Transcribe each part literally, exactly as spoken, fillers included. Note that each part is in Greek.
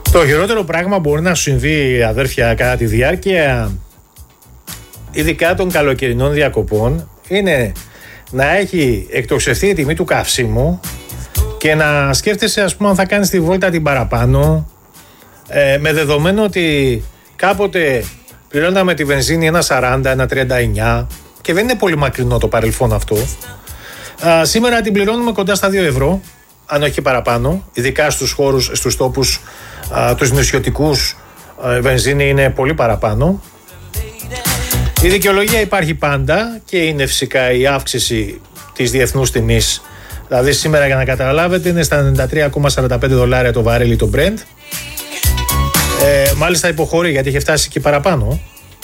Το χειρότερο πράγμα μπορεί να σου συμβεί, αδέρφια, κατά τη διάρκεια ειδικά των καλοκαιρινών διακοπών είναι να έχει εκτοξευθεί η τιμή του καυσίμου και να σκέφτεσαι, ας πούμε, αν θα κάνεις τη βόλτα την παραπάνω, ε, με δεδομένο ότι κάποτε πληρώναμε τη βενζίνη ένα σαράντα, ένα τριάντα εννιά και δεν είναι πολύ μακρινό το παρελθόν αυτό. Α, σήμερα την πληρώνουμε κοντά στα δύο ευρώ, αν όχι παραπάνω, ειδικά στους χώρους, στους τόπους, α, τους νησιωτικούς, η βενζίνη είναι πολύ παραπάνω. Η δικαιολογία υπάρχει πάντα και είναι φυσικά η αύξηση της διεθνούς τιμής. Δηλαδή σήμερα, για να καταλάβετε, είναι στα ενενήντα τρία κόμμα σαράντα πέντε δολάρια το βαρέλι το Brent. Ε, μάλιστα υποχωρεί γιατί είχε φτάσει και παραπάνω.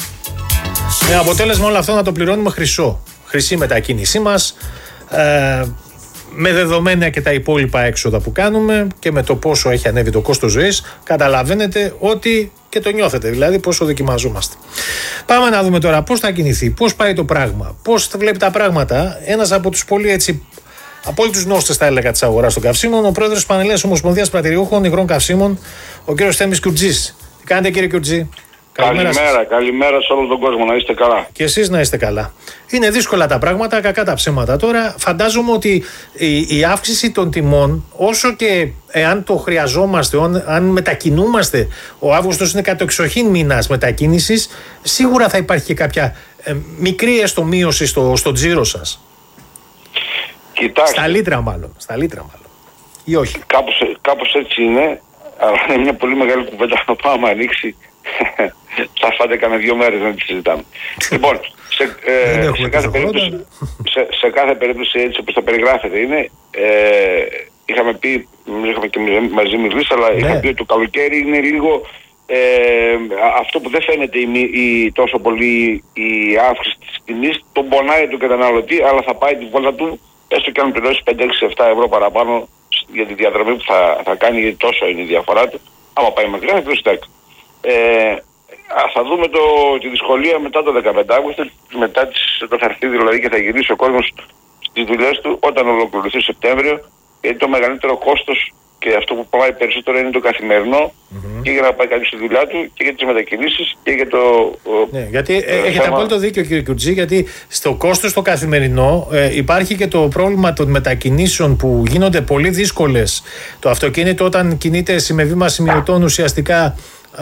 Με αποτέλεσμα όλο αυτό να το πληρώνουμε χρυσό. Χρυσή μετακίνησή μας, ε, με δεδομένα και τα υπόλοιπα έξοδα που κάνουμε και με το πόσο έχει ανέβει το κόστος ζωής, καταλαβαίνετε ότι και το νιώθετε, δηλαδή πόσο δοκιμαζόμαστε. Πάμε να δούμε τώρα πώς θα κινηθεί, πώς πάει το πράγμα, πώς βλέπει τα πράγματα ένας από τους πολύ έτσι απόλυτους γνώστες, θα έλεγα, της αγοράς των καυσίμων, ο πρόεδρος της Πανελλήνιας Ομοσπονδίας Πρατηριούχων Υγρών Καυσίμων, ο κύριος Θέμης Κουρτζής. Τι κάνετε, κύριε Κουρτζή? Καλημέρα, καλημέρα, καλημέρα σε όλο τον κόσμο, να είστε καλά. Και εσείς να είστε καλά. Είναι δύσκολα τα πράγματα, κακά τα ψέματα. Τώρα φαντάζομαι ότι η, η αύξηση των τιμών, όσο και εάν το χρειαζόμαστε, αν, αν μετακινούμαστε, ο Αύγουστος είναι κατεξοχήν μήνας μετακίνησης, σίγουρα θα υπάρχει και κάποια ε, μικρή έστω μείωση στο, στο τζίρο σας. Κοιτάξτε. Στα λίτρα μάλλον, στα λίτρα μάλλον. Ή όχι? Κάπως, κάπως έτσι είναι, αλλά είναι μια πολύ μεγάλη κουβέντα να πάμε ανοίξει. Θα φάτε κανένα δύο μέρες να τη συζητάμε. Λοιπόν, σε, ε, σε, κάθε περίπτωση, σε, σε κάθε περίπτωση, έτσι όπως τα περιγράφετε είναι, ε, είχαμε πει, είχαμε και μαζί μιλήσει, αλλά ναι. είχαμε πει ότι το καλοκαίρι είναι λίγο ε, αυτό που δεν φαίνεται η, η, τόσο πολύ η αύξηση της τιμής, τον πονάει τον καταναλωτή, αλλά θα πάει τη βόλτα του, έστω και αν πληρώσει πέντε, έξι, επτά ευρώ παραπάνω για τη διαδρομή που θα, θα κάνει, γιατί τόσο είναι η διαφορά του. Άμα πάει μακριά θα πληρώσει δέκα. Ε, θα δούμε το, τη δυσκολία μετά το δεκαπέντε Αυγούστου, μετά τις, το θα έρθει δηλαδή και θα γυρίσει ο κόσμος στις δουλειές του όταν ολοκληρωθεί Σεπτέμβριο, γιατί το μεγαλύτερο κόστος και αυτό που πάει περισσότερο είναι το καθημερινό mm-hmm. και για να πάει κανείς στη δουλειά του και για τις μετακινήσεις και για το... Ναι, γιατί ε, έχετε θέμα... απόλυτο δίκιο, κύριε Κουρτζή, γιατί στο κόστος το καθημερινό ε, υπάρχει και το πρόβλημα των μετακινήσεων που γίνονται πολύ δύσκολες. Το αυτοκίνητο όταν κινείται σημευήμα σημειωτών ουσιαστικά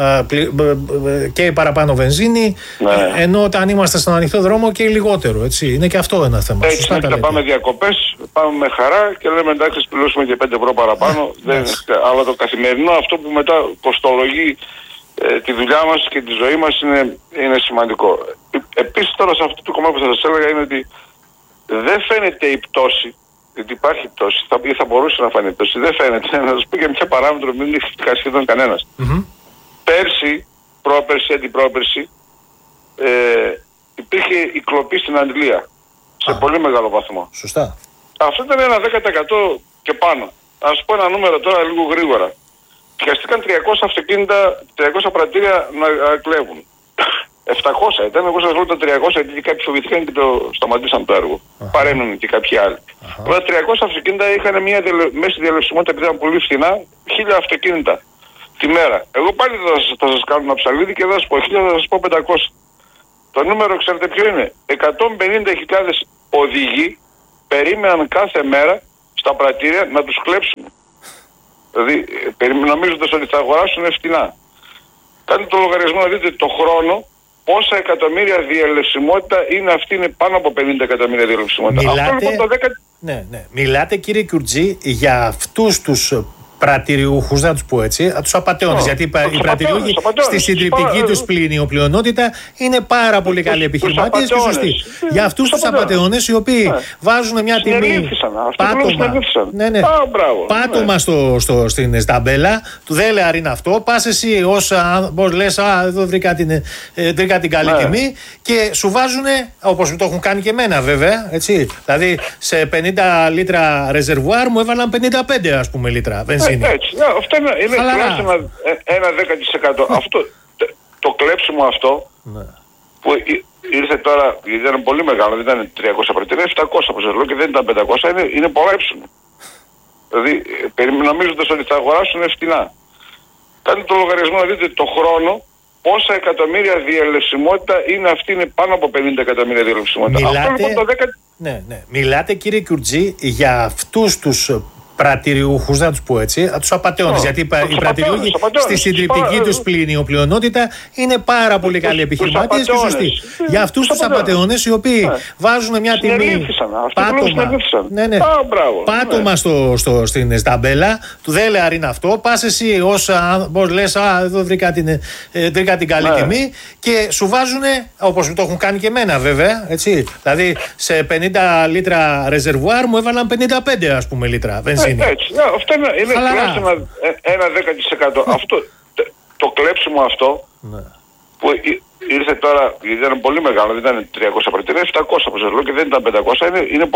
και παραπάνω βενζίνη, ναι. ενώ όταν είμαστε στον ανοιχτό δρόμο και λιγότερο, έτσι. Είναι και αυτό ένα θέμα. Έτσι, Σωστά θα πάμε διακοπές, πάμε με χαρά και λέμε εντάξει, ας πληρώσουμε και πέντε ευρώ παραπάνω. Δεν, αλλά το καθημερινό, αυτό που μετά κοστολογεί ε, τη δουλειά μας και τη ζωή μας είναι, είναι σημαντικό. Επίσης τώρα σε αυτό το κομμάτι που θα σας έλεγα είναι ότι δεν φαίνεται η πτώση, γιατί υπάρχει πτώση, θα, θα μπορούσε να φανεί πτώση, δεν φαίνεται. Να σας πω για ποια παράμετρο μην έχει σχεδόν κανένας. Mm-hmm. Πέρσι, πρόπερσι, αντιπρόπερσι, ε, υπήρχε η κλοπή στην Αγγλία σε Α, πολύ μεγάλο βαθμό. Σωστά. Αυτό ήταν ένα δέκα τοις εκατό και πάνω. Ας πω ένα νούμερο τώρα λίγο γρήγορα. Πιαστήκαν τριακόσια αυτοκίνητα, τριακόσια πρατήρια να κλέβουν. επτακόσια ήταν, εγώ σας λέω τα τριακόσια γιατί κάποιοι φοβηθήκαν και το σταματήσαν το έργο. Παρέμειναν και κάποιοι άλλοι. Αλλά τριακόσια αυτοκίνητα είχαν μια διαλε... μέση διαλευσιμότητα επειδή ήταν πολύ φθηνά, χίλια αυτοκίνητα τη μέρα. Εγώ πάλι θα σας, θα σας κάνω ένα ψαλίδι και θα σας πω χίλια, θα σας πω πεντακόσια. Το νούμερο ξέρετε ποιο είναι? εκατόν πενήντα χιλιάδες οδηγοί περίμεναν κάθε μέρα στα πρατήρια να τους κλέψουν. Δηλαδή νομίζοντας ότι θα αγοράσουν φτηνά. Κάντε το λογαριασμό να δείτε το χρόνο πόσα εκατομμύρια διαλευσιμότητα είναι αυτή, είναι πάνω από πενήντα εκατομμύρια διαλευσιμότητα. Μιλάτε, Αυτό λοιπόν το δέκα... ναι, ναι. Μιλάτε κύριε Κουρτζή για αυτούς τους πρατηριούχους, να τους πω έτσι, τους απατεώνες. Oh, γιατί οι πρατηριούχοι στη συντριπτική τους πλειονότητα είναι πάρα πολύ καλοί επιχειρηματίες και σωστοί. Για αυτούς τους απατεώνες οι οποίοι yeah. βάζουν μια τιμή πάτωμα, ναι, ναι, ah, πάτωμα yeah. στο, στο, στην σταμπέλα, του δέλεαρ είναι αυτό, πας εσύ ως πώς λες, α, εδώ βρήκα την, ε, βρήκα την καλή yeah. τιμή και σου βάζουν, όπως το έχουν κάνει και εμένα βέβαια, έτσι, δηλαδή σε πενήντα λίτρα ρεζερβουάρ μου έβαλαν πενήντα πέντε ας πούμε λίτρα βενζίνη. Έτσι, ναι, αυτό είναι, είναι τουλάχιστον ένα, ένα δέκα τοις εκατό. Αυτό, το, το κλέψιμο αυτό ναι. που ήρθε τώρα, γιατί ήταν πολύ μεγάλο, δεν ήταν τριακόσια πρατήρια, επτακόσια όπως σας λέω και δεν ήταν πεντακόσια, είναι, είναι πολλά ύψωμα. Δηλαδή, νομίζοντας ότι θα αγοράσουν φτηνά. κάντε το λογαριασμό να δείτε το χρόνο πόσα εκατομμύρια διελευσιμότητα είναι αυτή, είναι πάνω από πενήντα εκατομμύρια διελευσιμότητα. Μιλάτε, Αυτό λοιπόν το δέκα... ναι, ναι. Μιλάτε κύριε Κιουρτζή για αυτούς τους πρατηριούχους, να τους πω έτσι, τους απατεώνες. Oh, γιατί οι πρατηριούχοι στη συντριπτική τους πλειονότητα είναι πάρα πολύ καλοί επιχειρηματίες και σωστοί. Για αυτούς τους απατεώνες οι οποίοι yeah. βάζουν μια τιμή πάτωμα, ναι, ναι, ah, μπράβο, πάτωμα ναι. στο, στο, στην σταμπέλα, του δέλεαρ είναι αυτό, πας εσύ ως πώς λες, α, εδώ βρήκα την, βρήκα την καλή yeah. τιμή και σου βάζουν, όπως το έχουν κάνει και εμένα βέβαια, έτσι, δηλαδή σε πενήντα λίτρα ρεζερβουάρ μου έβαλαν πενήντα πέντε ας πούμε λίτρα βενζίνη. Έτσι, ναι, αυτό είναι, είναι τουλάχιστον ένα, ένα δέκα τοις εκατό. Αυτό, το κλέψιμο αυτό ναι. που ήρθε τώρα, γιατί ήταν πολύ μεγάλο, δεν ήταν τριακόσια πριν, ήταν επτακόσια και δεν ήταν πεντακόσια, είναι, είναι